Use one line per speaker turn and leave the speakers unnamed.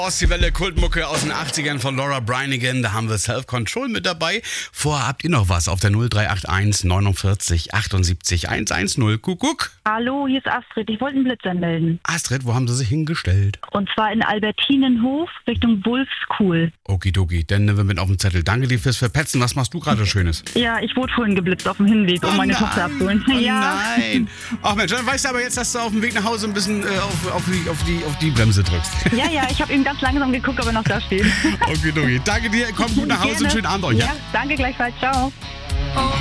Ossi-Welle Kultmucke aus den 80ern von Laura Branigan. Da haben wir Self-Control mit dabei. Vorher habt ihr noch was auf der 0381 49 78 110. Kuckuck.
Hallo, hier ist Astrid. Ich wollte einen Blitzer melden.
Astrid, wo haben sie sich hingestellt?
Und zwar in Albertinenhof Richtung Wulfskuhl.
Okidoki, dann nehmen wir mit auf den Zettel. Danke dir fürs Verpetzen. Was machst du gerade Schönes?
Ja, ich wurde vorhin geblitzt auf dem Hinweg, um meine Tochter abzuholen.
Oh
Ja.
nein. Ach Mensch, dann weißt du aber jetzt, dass du auf dem Weg nach Hause ein bisschen auf die Bremse drückst.
Ja, ich habe eben ganz langsam geguckt, ob er noch da steht.
Okidoki. Danke dir. Komm gut nach Hause und
Gerne.
schönen Abend euch.
Ja, danke gleichfalls. Ciao.